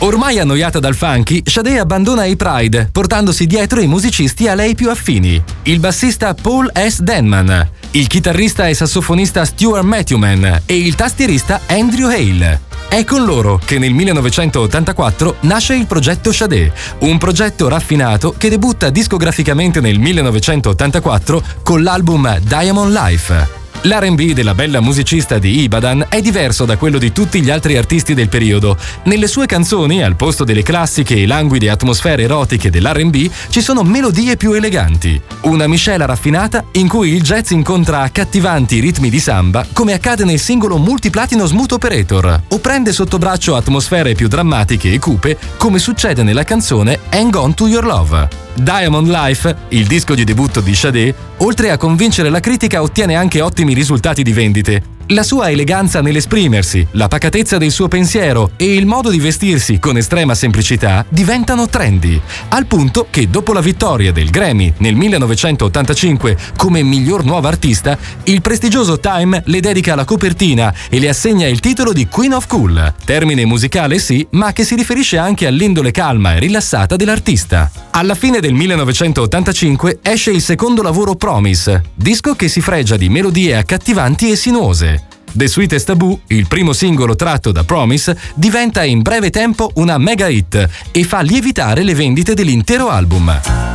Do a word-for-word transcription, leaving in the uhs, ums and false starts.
Ormai annoiata dal funky, Sade abbandona i Pride, portandosi dietro i musicisti a lei più affini. Il bassista Paul S. Denman, il chitarrista e sassofonista Stuart Matthewman e il tastierista Andrew Hale. È con loro che nel millenovecentottantaquattro nasce il progetto Sade, un progetto raffinato che debutta discograficamente nel millenovecentottantaquattro con l'album Diamond Life. L'R and B della bella musicista di Ibadan è diverso da quello di tutti gli altri artisti del periodo. Nelle sue canzoni, al posto delle classiche e languide atmosfere erotiche dell'R and B, ci sono melodie più eleganti. Una miscela raffinata in cui il jazz incontra accattivanti ritmi di samba, come accade nel singolo multiplatino Smooth Operator, o prende sotto braccio atmosfere più drammatiche e cupe, come succede nella canzone Hang On To Your Love. Diamond Life, il disco di debutto di Sade, oltre a convincere la critica ottiene anche ottimi risultati di vendite. La sua eleganza nell'esprimersi, la pacatezza del suo pensiero e il modo di vestirsi con estrema semplicità diventano trendy, al punto che dopo la vittoria del Grammy nel millenovecentottantacinque come miglior nuova artista, il prestigioso Time le dedica la copertina e le assegna il titolo di Queen of Cool, termine musicale sì, ma che si riferisce anche all'indole calma e rilassata dell'artista. Alla fine del millenovecentottantacinque esce il secondo lavoro Promise, disco che si fregia di melodie accattivanti e sinuose. The Sweetest Taboo, il primo singolo tratto da Promise, diventa in breve tempo una mega hit e fa lievitare le vendite dell'intero album.